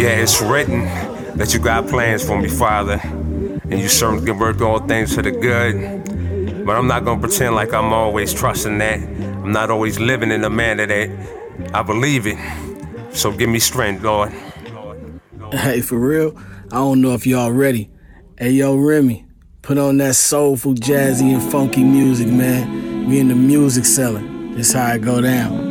Yeah, it's written that you got plans for me, Father, and you certainly can work all things for the good. But I'm not gonna pretend like I'm always trusting that. I'm not always living in the manner that I believe it. So give me strength, Lord. Hey, for real, I don't know if y'all ready. Hey, yo, Remy, put on that soulful, jazzy, and funky music, man. We in the music selling. This how it go down.